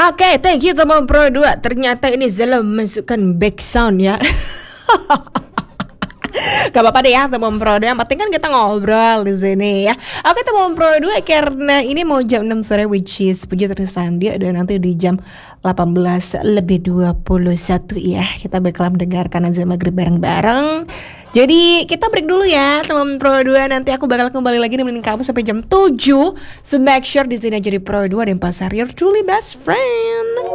Oke, thank you teman Pro 2. Ternyata ini Zella memasukkan back sound ya. Gak apa-apa deh ya teman Pro 2. Yang penting kan kita ngobrol di sini ya. Oke teman Pro 2, karena ini mau jam 6 sore, which is Puji terus Sandi, dan nanti di jam 18:21 ya kita bakal mendengarkan azan maghrib bareng-bareng. Jadi kita break dulu ya teman Pro 2. Nanti aku bakal kembali lagi nemenin kamu sampai jam 7. So make sure di sini jadi Pro 2 dan Pasar your truly best friend.